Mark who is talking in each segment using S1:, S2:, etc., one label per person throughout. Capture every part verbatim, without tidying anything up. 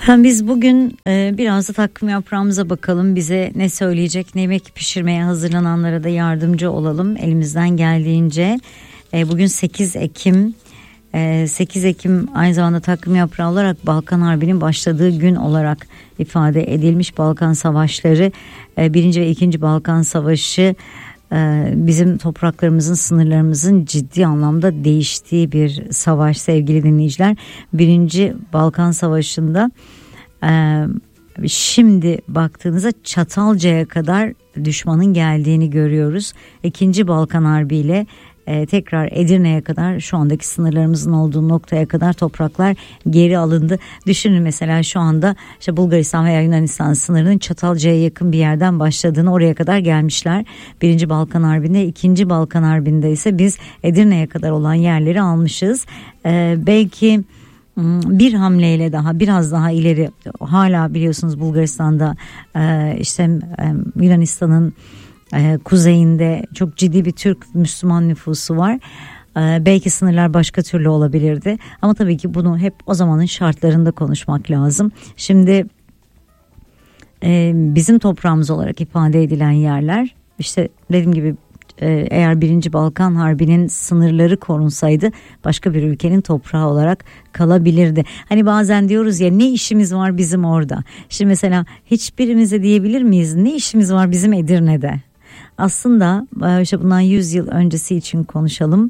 S1: Biz bugün biraz da takvim yaprağımıza bakalım. Bize ne söyleyecek, ne yemek pişirmeye hazırlananlara da yardımcı olalım elimizden geldiğince. Bugün sekiz Ekim. sekiz Ekim aynı zamanda takvim yaprağı olarak Balkan Harbi'nin başladığı gün olarak ifade edilmiş. Balkan Savaşları, birinci ve ikinci Balkan Savaşı bizim topraklarımızın, sınırlarımızın ciddi anlamda değiştiği bir savaş sevgili dinleyiciler. Birinci Balkan Savaşı'nda şimdi baktığınızda Çatalca'ya kadar düşmanın geldiğini görüyoruz. İkinci Balkan Harbi ile Ee, tekrar Edirne'ye kadar, şu andaki sınırlarımızın olduğu noktaya kadar topraklar geri alındı. Düşünün mesela şu anda işte Bulgaristan veya Yunanistan sınırının Çatalca'ya yakın bir yerden başladığını, oraya kadar gelmişler. Birinci Balkan Harbi'nde, ikinci Balkan Harbi'nde ise biz Edirne'ye kadar olan yerleri almışız. Ee, belki bir hamleyle daha, biraz daha ileri, hala biliyorsunuz Bulgaristan'da e, işte e, Yunanistan'ın Ee, kuzeyinde çok ciddi bir Türk Müslüman nüfusu var. Ee, belki sınırlar başka türlü olabilirdi. Ama tabii ki bunu hep o zamanın şartlarında konuşmak lazım. Şimdi e, bizim toprağımız olarak ifade edilen yerler, işte dediğim gibi e, eğer birinci Balkan Harbi'nin sınırları korunsaydı başka bir ülkenin toprağı olarak kalabilirdi. Hani bazen diyoruz ya, ne işimiz var bizim orada? Şimdi mesela hiçbirimize diyebilir miyiz ne işimiz var bizim Edirne'de? Aslında işte bundan yüz yıl öncesi için konuşalım.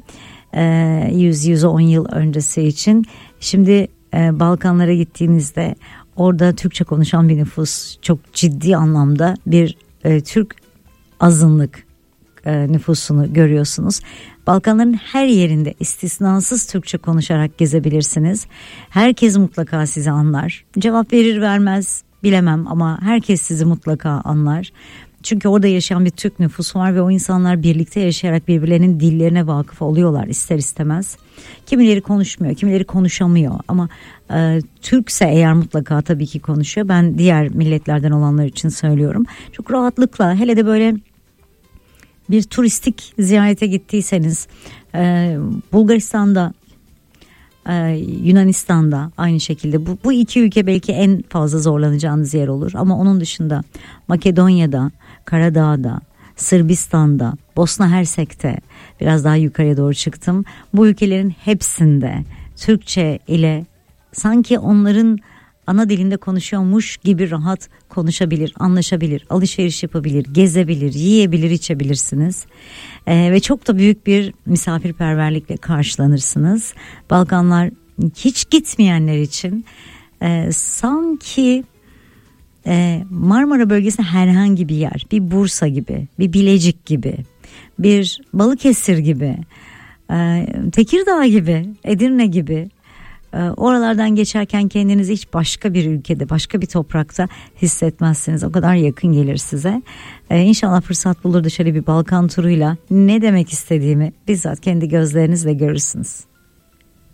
S1: yüz yüz on yıl öncesi için. Şimdi Balkanlara gittiğinizde orada Türkçe konuşan bir nüfus, çok ciddi anlamda bir Türk azınlık nüfusunu görüyorsunuz. Balkanların her yerinde istisnasız Türkçe konuşarak gezebilirsiniz. Herkes mutlaka sizi anlar. Cevap verir vermez bilemem ama herkes sizi mutlaka anlar. Çünkü orada yaşayan bir Türk nüfusu var ve o insanlar birlikte yaşayarak birbirlerinin dillerine vakıf oluyorlar ister istemez. Kimileri konuşmuyor, kimileri konuşamıyor ama e, Türkse eğer mutlaka tabii ki konuşuyor. Ben diğer milletlerden olanlar için söylüyorum. Çok rahatlıkla, hele de böyle bir turistik ziyarete gittiyseniz e, Bulgaristan'da, Ee, Yunanistan'da aynı şekilde bu, bu iki ülke belki en fazla zorlanacağınız yer olur ama onun dışında Makedonya'da, Karadağ'da, Sırbistan'da, Bosna Hersek'te, biraz daha yukarıya doğru çıktım, bu ülkelerin hepsinde Türkçe ile sanki onların ana dilinde konuşuyormuş gibi rahat konuşabilir, anlaşabilir, alışveriş yapabilir, gezebilir, yiyebilir, içebilirsiniz. Ee, ve çok da büyük bir misafirperverlikle karşılanırsınız. Balkanlar hiç gitmeyenler için e, sanki e, Marmara bölgesinde herhangi bir yer, bir Bursa gibi, bir Bilecik gibi, bir Balıkesir gibi, e, Tekirdağ gibi, Edirne gibi, oralardan geçerken kendinizi hiç başka bir ülkede, başka bir toprakta hissetmezsiniz. O kadar yakın gelir size. Ee, İnşallah fırsat bulur da şöyle bir Balkan turuyla ne demek istediğimi bizzat kendi gözlerinizle görürsünüz.